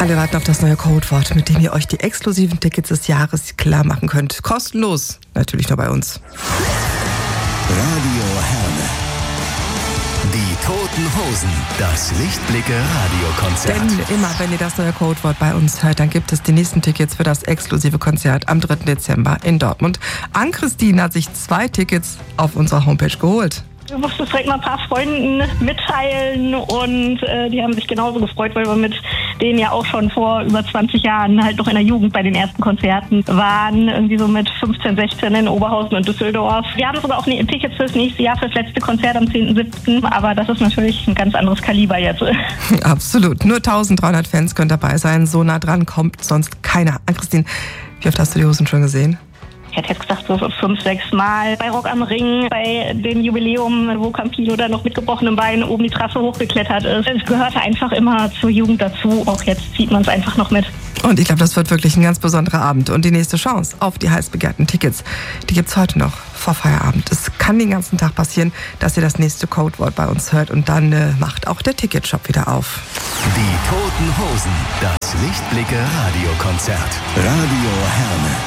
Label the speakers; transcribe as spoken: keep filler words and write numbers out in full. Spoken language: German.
Speaker 1: Alle warten auf das neue Codewort, mit dem ihr euch die exklusiven Tickets des Jahres klar machen könnt. Kostenlos, natürlich nur bei uns.
Speaker 2: Radio Herne. Die Toten Hosen, das Lichtblicke-Radiokonzert.
Speaker 1: Denn immer, wenn ihr das neue Codewort bei uns hört, dann gibt es die nächsten Tickets für das exklusive Konzert am dritten Dezember in Dortmund. Ann-Christine hat sich zwei Tickets auf unserer Homepage geholt.
Speaker 3: Ich musste es direkt mal ein paar Freunden mitteilen und äh, die haben sich genauso gefreut, weil wir mit denen ja auch schon vor über zwanzig Jahren halt noch in der Jugend bei den ersten Konzerten waren, irgendwie so mit fünfzehn, sechzehn in Oberhausen und Düsseldorf. Wir haben sogar auch ein Ticket fürs nächste Jahr, fürs letzte Konzert am zehnten siebten aber das ist natürlich ein ganz anderes Kaliber jetzt.
Speaker 1: Absolut, nur dreizehnhundert Fans können dabei sein, so nah dran kommt sonst keiner. Ann-Christine, wie oft hast du die Hosen schon gesehen?
Speaker 3: Ich hätte jetzt gesagt, so fünf, sechs Mal bei Rock am Ring, bei dem Jubiläum, wo Campino dann noch mit gebrochenem Bein oben die Trasse hochgeklettert ist. Es gehörte einfach immer zur Jugend dazu. Auch jetzt zieht man es einfach noch mit.
Speaker 1: Und ich glaube, das wird wirklich ein ganz besonderer Abend. Und die nächste Chance auf die heiß begehrten Tickets, die gibt es heute noch vor Feierabend. Es kann den ganzen Tag passieren, dass ihr das nächste Codewort bei uns hört. Und dann äh, macht auch der Ticketshop wieder auf.
Speaker 2: Die Toten Hosen, das Lichtblicke-Radiokonzert. Radio Herne.